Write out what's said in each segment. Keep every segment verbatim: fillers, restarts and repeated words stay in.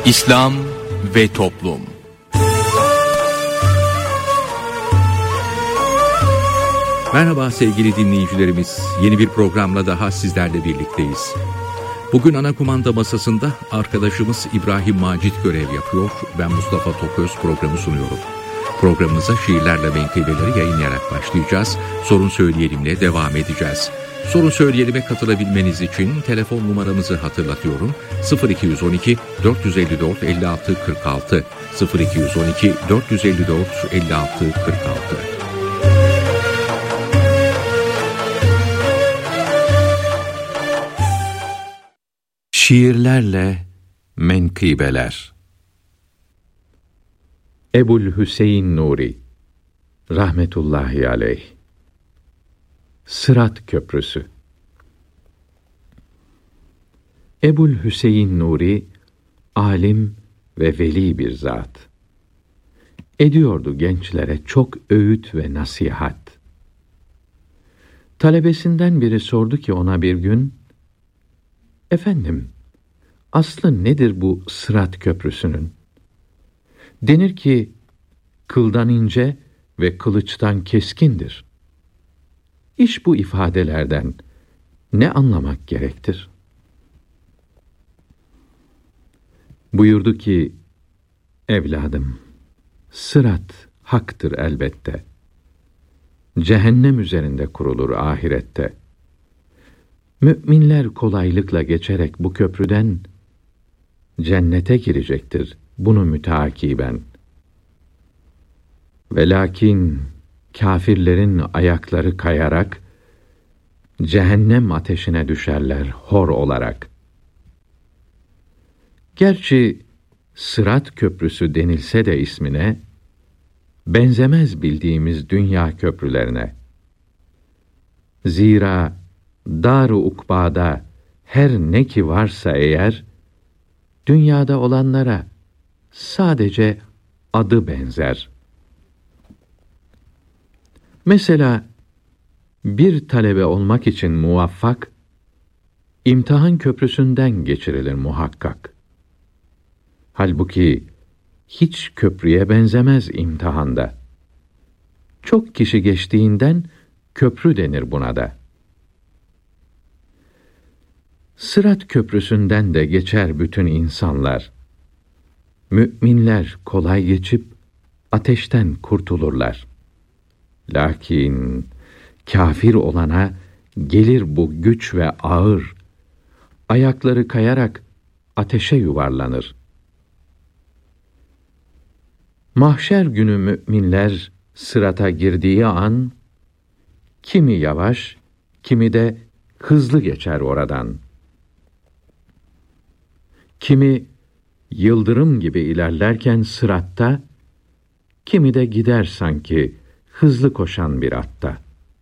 İslam ve Toplum. Merhaba sevgili dinleyicilerimiz. Yeni bir programla daha sizlerle birlikteyiz. Bugün ana kumanda masasında arkadaşımız İbrahim Macit görev yapıyor. Ben Mustafa Toköz programı sunuyorum. Programımıza şiirlerle menkıbeleri yayınlayarak başlayacağız. Sorun Söyleyelim'le devam edeceğiz. Sorun Söyleyelim'e katılabilmeniz için telefon numaramızı hatırlatıyorum. sıfır iki on iki dört yüz elli dört elli altı kırk altı sıfır iki on iki dört yüz elli dört elli altı kırk altı. Şiirlerle menkıbeler. Ebu'l-Hüseyin Nuri rahmetullahi aleyh. Sırat Köprüsü. Ebu'l-Hüseyin Nuri alim ve veli bir zat. Ediyordu gençlere çok öğüt ve nasihat. Talebesinden biri sordu ki ona bir gün, "Efendim, aslı nedir bu Sırat Köprüsü'nün?" Denir ki, kıldan ince ve kılıçtan keskindir. İş bu ifadelerden ne anlamak gerektir? Buyurdu ki, "Evladım, sırat haktır elbette. Cehennem üzerinde kurulur ahirette. Müminler kolaylıkla geçerek bu köprüden cennete girecektir, bunu müteakiben. Ve lakin kâfirlerin ayakları kayarak cehennem ateşine düşerler hor olarak. Gerçi Sırat Köprüsü denilse de ismine, benzemez bildiğimiz dünya köprülerine. Zira dar-ı ukbada her ne ki varsa eğer, dünyada olanlara sadece adı benzer. Mesela bir talebe olmak için muvaffak, imtihan köprüsünden geçirilir muhakkak. Halbuki hiç köprüye benzemez imtihanda. Çok kişi geçtiğinden köprü denir buna da. Sırat Köprüsü'nden de geçer bütün insanlar. Müminler kolay geçip ateşten kurtulurlar. Lakin kâfir olana gelir bu güç ve ağır, ayakları kayarak ateşe yuvarlanır. Mahşer günü müminler sırata girdiği an, kimi yavaş, kimi de hızlı geçer oradan. Kimi yıldırım gibi ilerlerken sıratta, kimi de gider sanki hızlı koşan bir atta.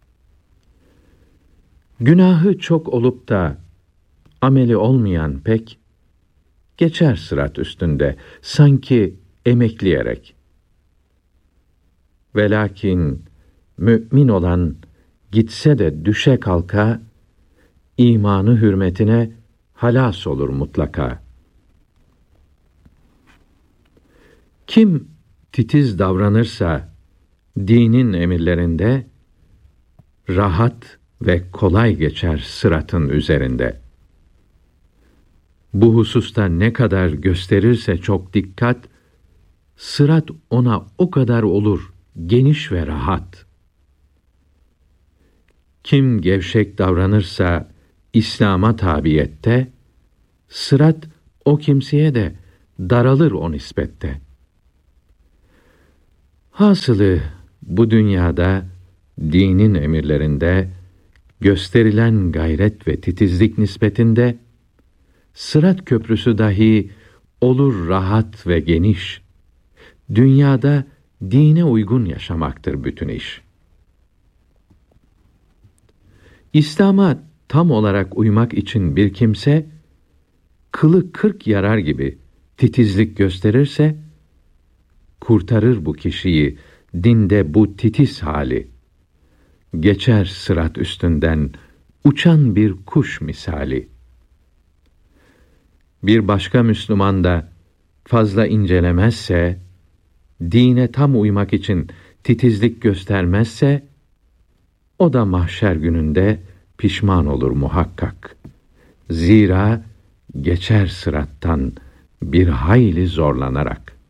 Günahı çok olup da ameli olmayan pek, geçer sırat üstünde sanki emekleyerek. Ve lakin mümin olan gitse de düşe kalka, imanı hürmetine halas olur mutlaka. Kim titiz davranırsa dinin emirlerinde, rahat ve kolay geçer sıratın üzerinde. Bu hususta ne kadar gösterirse çok dikkat, sırat ona o kadar olur geniş ve rahat. Kim gevşek davranırsa İslam'a tabiyette, sırat o kimseye de daralır o nispette. Hasılı bu dünyada dinin emirlerinde gösterilen gayret ve titizlik nispetinde Sırat Köprüsü dahi olur rahat ve geniş. Dünyada dine uygun yaşamaktır bütün iş. İslam'a tam olarak uymak için bir kimse kılı kırk yarar gibi titizlik gösterirse, kurtarır bu kişiyi dinde bu titiz hali. Geçer sırat üstünden uçan bir kuş misali. Bir başka Müslüman da fazla incelemezse, dine tam uymak için titizlik göstermezse, o da mahşer gününde pişman olur muhakkak. Zira geçer sırattan bir hayli zorlanarak.